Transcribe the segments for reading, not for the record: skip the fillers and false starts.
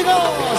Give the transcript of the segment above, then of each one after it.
chicos!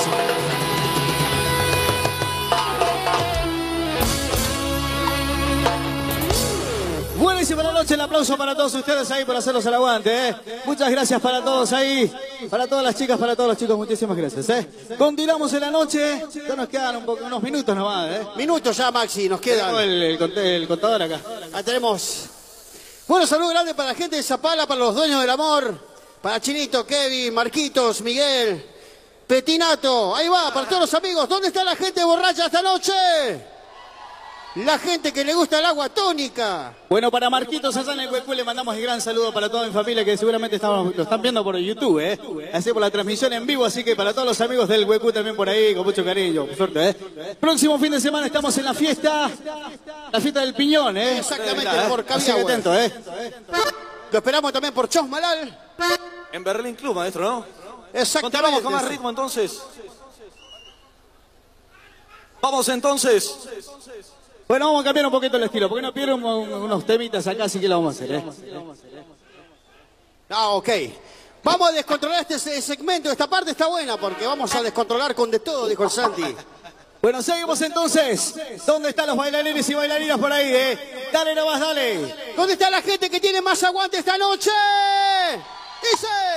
Buenísima la noche, el aplauso para todos ustedes ahí por hacerlos al aguante, ¿eh? Muchas gracias para todos ahí, para todas las chicas, para todos los chicos, muchísimas gracias, ¿eh? Continuamos en la noche, ya nos quedan unos minutos nomás, ¿eh? Minutos ya, Maxi, nos quedan. El contador acá. Ahí tenemos. Bueno, saludo grande para la gente de Zapala, para los dueños del amor, para Chinito, Kevin, Marquitos, Miguel, Petinato, ahí va, para todos los amigos. ¿Dónde está la gente borracha esta noche? La gente que le gusta el agua tónica. Bueno, para Marquitos allá en el Huecú le mandamos el gran saludo para toda mi familia que seguramente lo están viendo por YouTube, ¿eh? Así por la transmisión en vivo, así que para todos los amigos del Huecú también por ahí, con mucho cariño, por suerte, ¿eh? Próximo fin de semana estamos en la fiesta del Piñón, ¿eh? Exactamente, por así que atento, ¿eh? Lo esperamos también por Chos Malal. En Berlín Club, maestro, ¿no? Exactamente. Continuamos con más ritmo entonces. Vamos entonces. Bueno, vamos a cambiar un poquito el estilo, porque nos pidieron unos temitas acá, así que lo vamos a hacer, ¿eh? Ah, ok. Vamos a descontrolar este segmento, esta parte está buena, porque vamos a descontrolar con de todo, dijo el Santi. Bueno, seguimos entonces. ¿Dónde están los bailarines y bailarinas por ahí, eh? Dale nomás, dale. ¿Dónde está la gente que tiene más aguante esta noche? Dice...